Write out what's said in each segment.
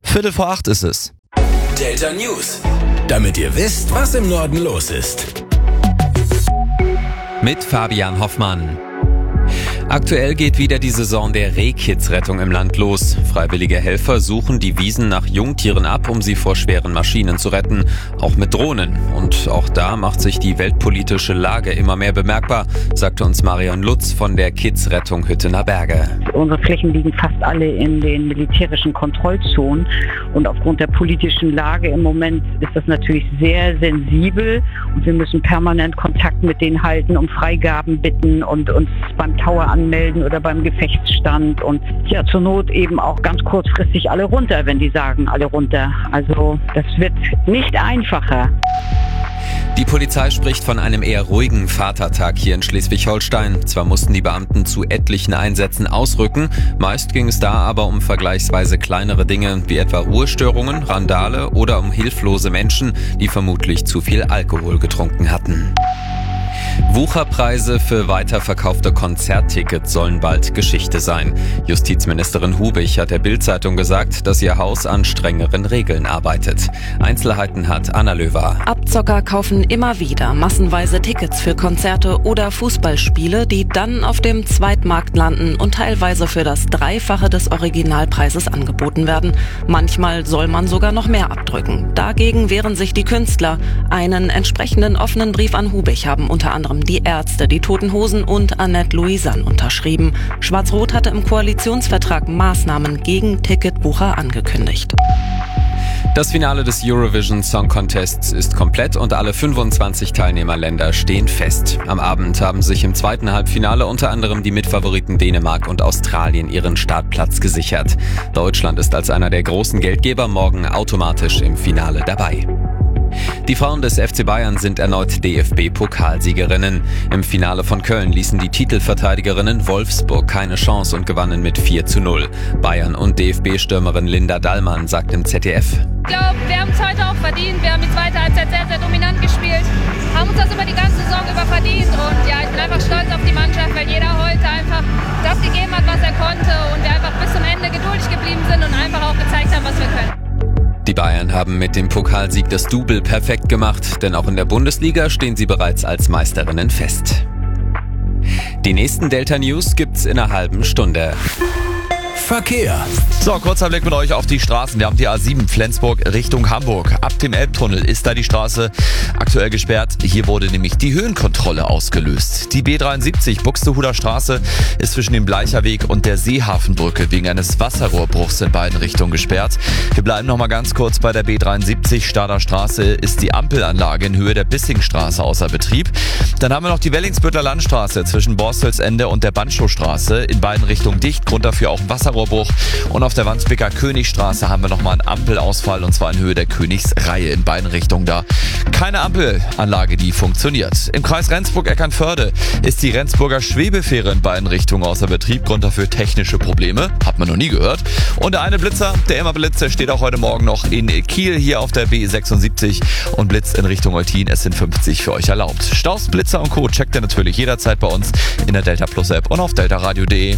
7:15 ist es. Delta News, damit ihr wisst, was im Norden los ist. Mit Fabian Hoffmann. Aktuell geht wieder die Saison der Rehkitzrettung im Land los. Freiwillige Helfer suchen die Wiesen nach Jungtieren ab, um sie vor schweren Maschinen zu retten, auch mit Drohnen. Und auch da macht sich die weltpolitische Lage immer mehr bemerkbar, sagte uns Marion Lutz von der Kitzrettung Hüttener Berge. Unsere Flächen liegen fast alle in den militärischen Kontrollzonen und aufgrund der politischen Lage im Moment ist das natürlich sehr sensibel und wir müssen permanent Kontakt mit denen halten, um Freigaben bitten und uns beim Tower anmelden oder beim Gefechtsstand und ja, zur Not eben auch ganz kurzfristig alle runter, wenn die sagen, alle runter. Also das wird nicht einfacher. Die Polizei spricht von einem eher ruhigen Vatertag hier in Schleswig-Holstein. Zwar mussten die Beamten zu etlichen Einsätzen ausrücken, meist ging es da aber um vergleichsweise kleinere Dinge, wie etwa Ruhestörungen, Randale oder um hilflose Menschen, die vermutlich zu viel Alkohol getrunken hatten. Wucherpreise für weiterverkaufte Konzerttickets sollen bald Geschichte sein. Justizministerin Hubich hat der Bild-Zeitung gesagt, dass ihr Haus an strengeren Regeln arbeitet. Einzelheiten hat Anna Löwer. Abzocker kaufen immer wieder massenweise Tickets für Konzerte oder Fußballspiele, die dann auf dem Zweitmarkt landen und teilweise für das Dreifache des Originalpreises angeboten werden. Manchmal soll man sogar noch mehr abdrücken. Dagegen wehren sich die Künstler. Einen entsprechenden offenen Brief an Hubich haben unter anderem die Ärzte, die Toten Hosen und Annette Louisanne unterschrieben. Schwarz-Rot hatte im Koalitionsvertrag Maßnahmen gegen Ticketbucher angekündigt. Das Finale des Eurovision Song Contests ist komplett und alle 25 Teilnehmerländer stehen fest. Am Abend haben sich im zweiten Halbfinale unter anderem die Mitfavoriten Dänemark und Australien ihren Startplatz gesichert. Deutschland ist als einer der großen Geldgeber morgen automatisch im Finale dabei. Die Frauen des FC Bayern sind erneut DFB-Pokalsiegerinnen. Im Finale von Köln ließen die Titelverteidigerinnen Wolfsburg keine Chance und gewannen mit 4:0. Bayern und DFB-Stürmerin Linda Dallmann sagt im ZDF: Ich glaube, wir haben es heute auch verdient. Wir haben die zweite Halbzeit sehr, sehr dominant gespielt, haben uns das über die ganze Saison über verdient und ja, ich bin einfach stolz auf die Mannschaft, weil jeder heute einfach das gegeben hat, was er konnte und wir einfach bis zum Ende geduldig geblieben sind und einfach auch gezeigt haben, was wir können. Die Bayern haben mit dem Pokalsieg das Double perfekt gemacht, denn auch in der Bundesliga stehen sie bereits als Meisterinnen fest. Die nächsten Delta News gibt's in einer halben Stunde. Verkehr. So, kurzer Blick mit euch auf die Straßen. Wir haben die A7 Flensburg Richtung Hamburg. Ab dem Elbtunnel ist da die Straße aktuell gesperrt. Hier wurde nämlich die Höhenkontrolle ausgelöst. Die B73 Buxtehuder Straße ist zwischen dem Bleicherweg und der Seehafenbrücke wegen eines Wasserrohrbruchs in beiden Richtungen gesperrt. Wir bleiben noch mal ganz kurz bei der B73 Stader Straße. Ist die Ampelanlage in Höhe der Bissingstraße außer Betrieb. Dann haben wir noch die Wellingsbüttler Landstraße zwischen Borstelsende und der Bandschowstraße. In beiden Richtungen dicht, Grund dafür auch ein Wasserrohrbruch. Und auf der Wandsbeker Königstraße haben wir nochmal einen Ampelausfall und zwar in Höhe der Königsreihe in beiden Richtungen da. Keine Ampelanlage, die funktioniert. Im Kreis Rendsburg-Eckernförde ist die Rendsburger Schwebefähre in beiden Richtungen außer Betrieb. Grund dafür technische Probleme. Hat man noch nie gehört. Und der eine Blitzer, der immer blitzt, der steht auch heute Morgen noch in Kiel hier auf der B76 und blitzt in Richtung Eutin. Es sind 50 für euch erlaubt. Staus, Blitzer und Co. checkt ihr natürlich jederzeit bei uns in der Delta Plus App und auf deltaradio.de.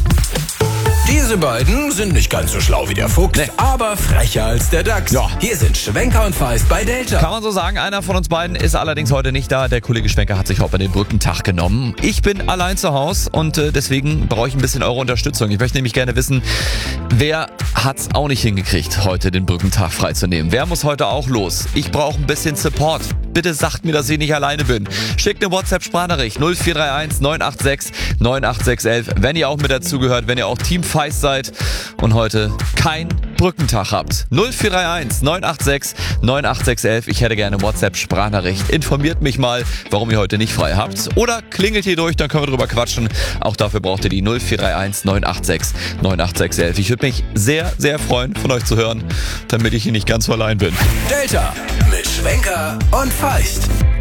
Diese beiden sind nicht ganz so schlau wie der Fuchs, aber frecher als der Dachs. Ja. Hier sind Schwenker und Feist bei Delta. Kann man so sagen, einer von uns beiden ist allerdings heute nicht da. Der Kollege Schwenker hat sich heute den Brückentag genommen. Ich bin allein zu Hause und deswegen brauche ich ein bisschen eure Unterstützung. Ich möchte nämlich gerne wissen, wer hat's auch nicht hingekriegt, heute den Brückentag freizunehmen? Wer muss heute auch los? Ich brauche ein bisschen Support. Bitte sagt mir, dass ich nicht alleine bin. Schickt eine WhatsApp-Sprachnachricht 0431 986 98611, wenn ihr auch mit dazugehört, wenn ihr auch Team Feist seid und heute kein Brückentag habt. 0431 986 98611. Ich hätte gerne WhatsApp-Sprachnachricht. Informiert mich mal, warum ihr heute nicht frei habt. Oder klingelt hier durch, dann können wir drüber quatschen. Auch dafür braucht ihr die 0431 986 98611. Ich würde mich sehr, sehr freuen, von euch zu hören, damit ich hier nicht ganz so allein bin. Delta mit Schwenker und Feist.